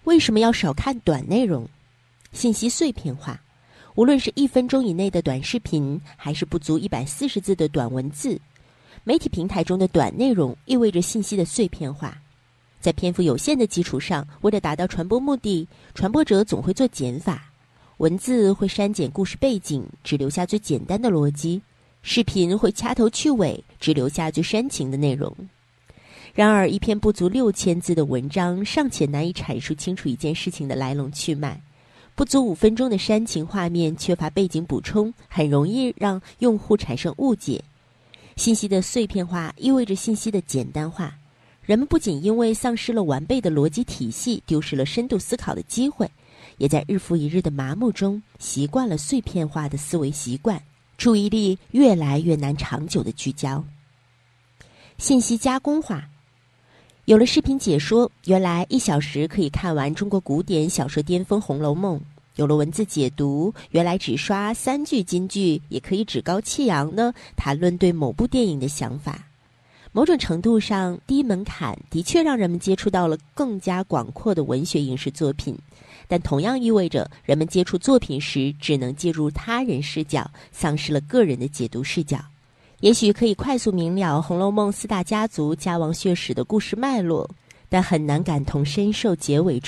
为什么要少看短内容？信息碎片化，无论是1分钟以内的短视频，还是不足140字的短文字，媒体平台中的短内容意味着信息的碎片化。在篇幅有限的基础上，为了达到传播目的，传播者总会做减法。文字会删减故事背景，只留下最简单的逻辑；视频会掐头去尾，只留下最煽情的内容。然而，一篇不足6000字的文章尚且难以阐述清楚一件事情的来龙去脉，不足5分钟的煽情画面缺乏背景补充，很容易让用户产生误解。信息的碎片化意味着信息的简单化，人们不仅因为丧失了完备的逻辑体系，丢失了深度思考的机会，也在日复一日的麻木中习惯了碎片化的思维习惯，注意力越来越难长久的聚焦。信息加工化，有了视频解说，原来1小时可以看完中国古典小说巅峰《红楼梦》；有了文字解读，原来只刷3句金句也可以趾高气扬地谈论对某部电影的想法。某种程度上，低门槛的确让人们接触到了更加广阔的文学影视作品，但同样意味着人们接触作品时只能介入他人视角，丧失了个人的解读视角。也许可以快速明了《红楼梦》4大家族家亡血史的故事脉络，但很难感同身受结尾